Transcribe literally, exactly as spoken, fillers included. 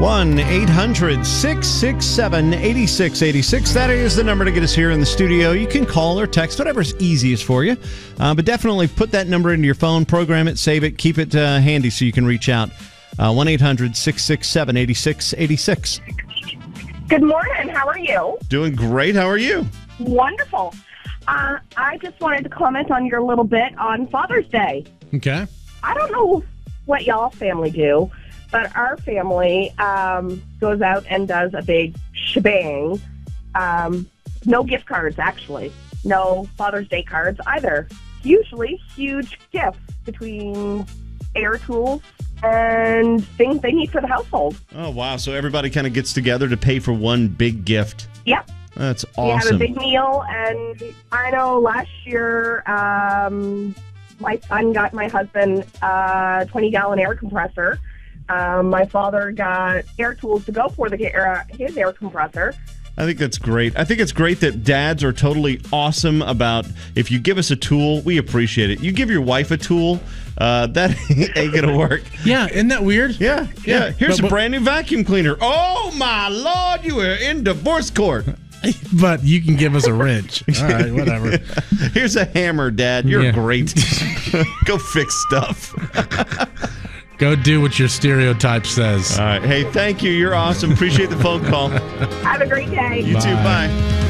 one eight hundred six six seven eight six eight six. That is the number to get us here in the studio. You can call or text, whatever's easiest for you. Uh, but definitely put that number into your phone, program it, save it, keep it uh, handy so you can reach out. Uh, one eight hundred six six seven eight six eight six. Good morning. How are you? Doing great. How are you? Wonderful. Uh, I just wanted to comment on your little bit on Father's Day. Okay. I don't know what y'all family do, but our family um, goes out and does a big shebang. Um, no gift cards, actually. No Father's Day cards either. Usually huge gifts between air tools and things they need for the household. Oh, wow. So everybody kind of gets together to pay for one big gift. Yep. That's We have awesome. a big meal, and I know last year um, my son got my husband a twenty-gallon air compressor. Um, my father got air tools to go for the air, his air compressor. I think that's great. I think it's great that dads are totally awesome about, if you give us a tool, we appreciate it. You give your wife a tool, uh, that ain't going to work. Yeah, isn't that weird? Yeah, yeah. Yeah, Here's but- a brand new vacuum cleaner. Oh, my Lord, you are in divorce court. But you can give us a wrench. All right, whatever. Here's a hammer, Dad. You're Yeah. great. Go fix stuff. Go do what your stereotype says. All right. Hey, thank you. You're awesome. Appreciate the phone call. Have a great day. You too. Bye. Bye.